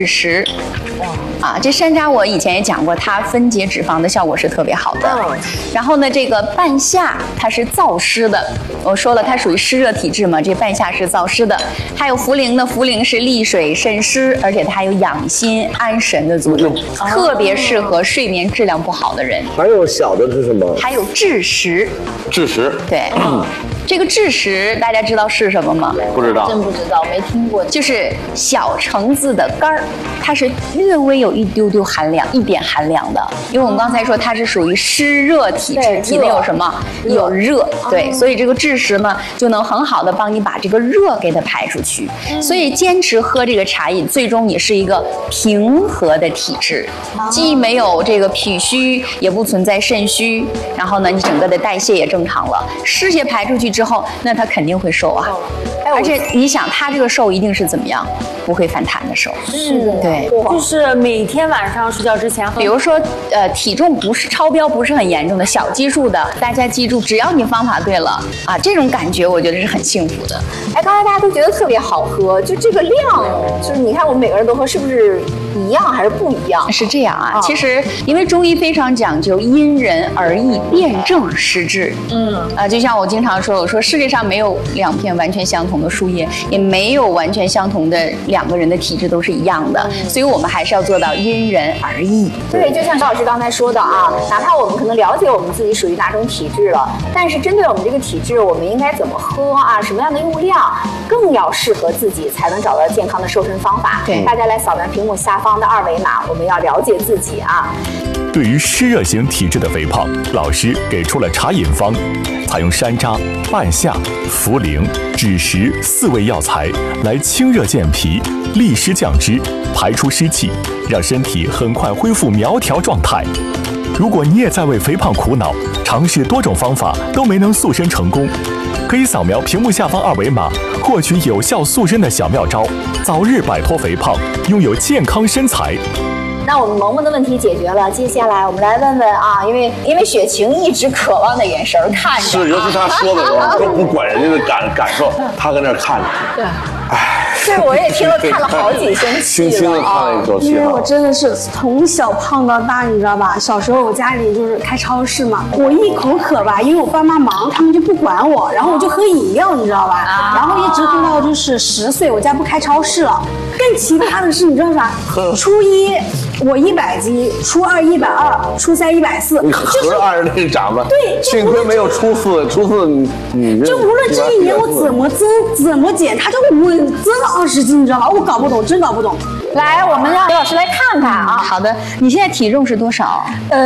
食。啊，这山楂我以前也讲过，它分解脂肪的效果是特别好的。然后呢，这个半夏它是燥湿的，我说了它属于湿热体质嘛，这半夏是燥湿的。还有茯苓呢，茯苓是利水渗湿，而且它还有养心安神的作用，特别适合睡眠质量不好的人。 还有小的是什么？ 还有枳实。 枳实， 对。这个枳实大家知道是什么吗？ 不知道， 真不知道，没听过。 就是小橙子的干儿，它是略微有一丢丢寒凉，一点寒凉的。因为我们刚才说它是属于湿热体质，体内有什么？有热，对，所以这个枳实呢就能很好的帮你把这个热给它排出去。所以坚持喝这个茶饮，最终你是一个平和的体质，既没有这个脾虚，也不存在肾虚，然后呢，你整个的代谢也正常了，湿邪排出去之后，那它肯定会瘦啊。而且你想，它这个瘦一定是怎么样？不会反弹的瘦。 是的， 对， 就是每天晚上睡觉之前， 比如说，体重不是超标，不是很严重的小基数的，大家记住，只要你方法对了啊，这种感觉我觉得是很幸福的。 哎，刚才大家都觉得特别好喝，就这个量，就是你看我们每个人都喝，是不是一样还是不一样？ 是这样啊，其实因为中医非常讲究因人而异，辨证施治。就像我经常说，我说世界上没有两片完全相同的树叶，也没有完全相同的两个人的体质都是一样的，所以我们还是要做到因人而异。 对，就像高老师刚才说的啊，哪怕我们可能了解我们自己属于哪种体质了，但是针对我们这个体质，我们应该怎么喝啊，什么样的用量，更要适合自己，才能找到健康的瘦身方法。 对， 大家来扫描屏幕下方的二维码，我们要了解自己啊。 对于湿热型体质的肥胖，老师给出了茶饮方，采用山楂、半夏、茯苓、枳实4味药材来清热健脾、利湿降脂、排出湿气，让身体很快恢复苗条状态。如果你也在为肥胖苦恼，尝试多种方法都没能塑身成功，可以扫描屏幕下方二维码，获取有效塑身的小妙招，早日摆脱肥胖，拥有健康身材。 那我们萌萌的问题解决了，接下来我们来问问啊，因为雪晴一直渴望的眼神看着， 是，尤其他说的时候都不管人家的感受，他搁那看着。 对，这我也听了看了好几声戏了， 轻轻的看了一口戏。 因为我真的是从小胖到大，你知道吧？小时候我家里就是开超市嘛，我一口渴吧，因为我爸妈忙，他们就不管我，然后我就喝饮料，你知道吧？然后一直喝到就是10岁，我家不开超市了。更奇葩的是，你知道啥？初一我100斤，初二120，初三140。 你合着按着那长吧。 对， 幸亏没有初四你就无论这一年我怎么增怎么减，它就稳增了20斤，你知道吧？我搞不懂，真搞不懂。 来，我们让刘老师来看看啊。 好的，你现在体重是多少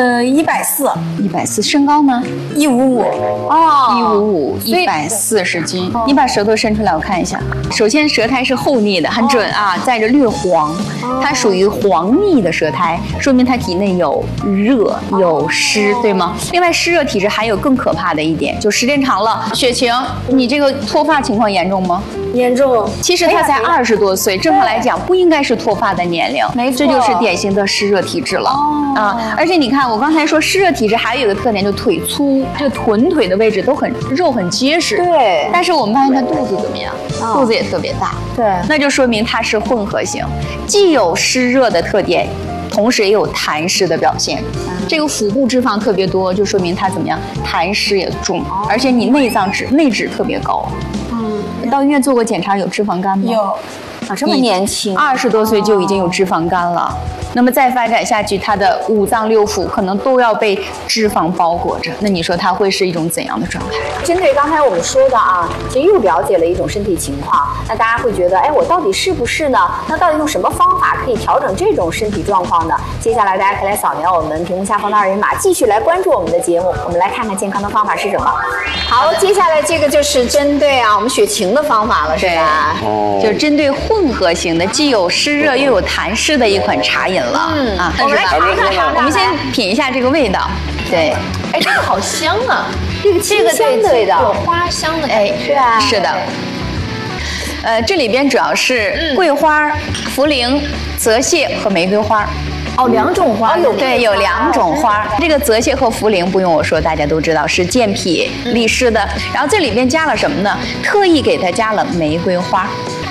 140， 身高呢 155。 哦，155，140斤。你把舌头伸出来，我看一下。首先，舌苔是厚腻的，很准啊，带着略黄，它属于黄腻的舌苔，说明它体内有热有湿，对吗？另外，湿热体质还有更可怕的一点，就时间长了，雪晴，你这个脱发情况严重吗？ 严重。 其实他才20多岁，正常来讲不应该是脱发的年龄，这就是典型的湿热体质了。而且你看，我刚才说湿热体质还有一个特点，就腿粗，这个臀腿的位置都肉很结实。 对。 但是我们发现他肚子怎么样？肚子也特别大。 对。 那就说明它是混合型，既有湿热的特点，同时也有痰湿的表现。这个腹部脂肪特别多，就说明它怎么样？痰湿也重，而且你内脂特别高。到医院做过检查，有脂肪肝吗？ 有。 啊，这么年轻 ，20多岁就已经有脂肪肝了。那么再发展下去，他的5脏6腑可能都要被脂肪包裹着。那你说他会是一种怎样的状态？ 针对刚才我们说的啊，其实又了解了一种身体情况。那大家会觉得，哎，我到底是不是呢？那到底用什么方法可以调整这种身体状况呢？接下来大家可以来扫描我们屏幕下方的二维码，继续来关注我们的节目。我们来看看健康的方法是什么。好，接下来这个就是针对啊我们雪晴的方法了，是吧？ 就是针对混合型的，既有湿热又有痰湿的一款茶饮了。 我们来尝尝， 我们先品一下这个味道。对， 哎，这个好香啊！ 这个清香的味道， 有花香的， 哎， 是吧？ 是的。这里边主要是桂花、茯苓、泽泻和玫瑰花。 哦，2种花。 对，有2种花。这个泽泻和茯苓不用我说，大家都知道是健脾利湿的。然后这里边加了什么呢？特意给它加了玫瑰花。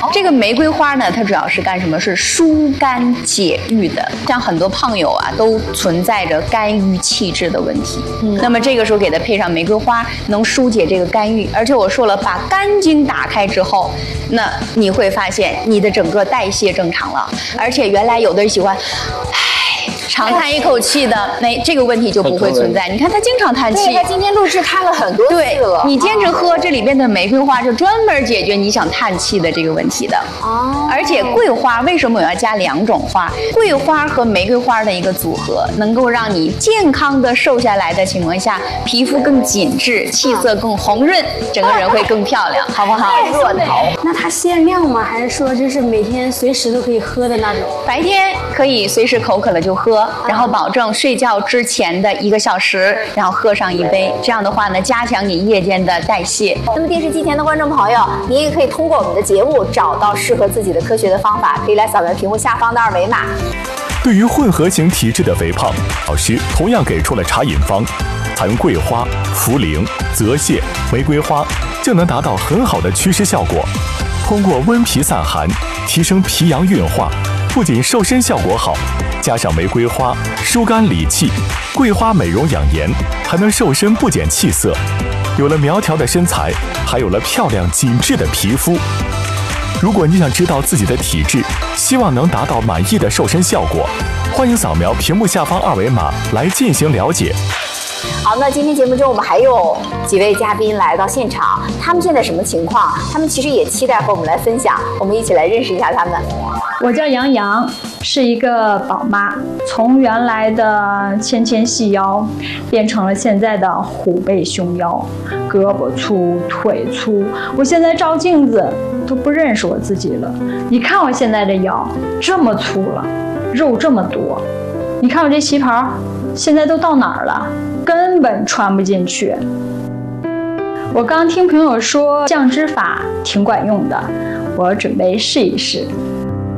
这个玫瑰花呢，它主要是干什么？是疏肝解郁的。像很多胖友啊，都存在着肝郁气滞的问题。那么这个时候给它配上玫瑰花，能疏解这个肝郁。而且我说了，把肝经打开之后，那你会发现你的整个代谢正常了，而且原来有的人喜欢，长叹一口气的，那这个问题就不会存在。你看他经常叹气， 对，他今天录制叹了很多次了。 你坚持喝这里边的玫瑰花，就专门解决你想叹气的这个问题的。哦，而且桂花为什么我要加2种花？桂花和玫瑰花的一个组合，能够让你健康的瘦下来的情况下，皮肤更紧致，气色更红润，整个人会更漂亮，好不好？ 热头。 那它限量吗？还是说就是每天随时都可以喝的那种？ 白天可以随时口渴了就喝，然后保证睡觉之前的1个小时，然后喝上1杯。这样的话呢，加强你夜间的代谢。 那么电视机前的观众朋友，您也可以通过我们的节目找到适合自己的科学的方法，可以来扫描屏幕下方的2维码。 对于混合型体质的肥胖，老师同样给出了茶饮方，采用桂花、茯苓、泽泻、玫瑰花，就能达到很好的祛湿效果。通过温脾散寒，提升脾阳运化，不仅瘦身效果好，加上玫瑰花疏肝理气，桂花美容养颜，还能瘦身不减气色。有了苗条的身材，还有了漂亮紧致的皮肤。如果你想知道自己的体质，希望能达到满意的瘦身效果，欢迎扫描屏幕下方2维码来进行了解。 好，那今天节目中我们还有几位嘉宾来到现场，他们现在什么情况？他们其实也期待和我们来分享，我们一起来认识一下他们。 我叫杨洋，是一个宝妈，从原来的纤纤细腰变成了现在的虎背熊腰，胳膊粗腿粗，我现在照镜子都不认识我自己了。你看我现在的腰这么粗了，肉这么多，你看我这旗袍现在都到哪儿了，根本穿不进去。我刚听朋友说降脂法挺管用的，我准备试一试。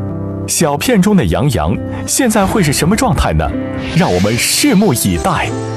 小片中的杨洋现在会是什么状态呢？让我们拭目以待。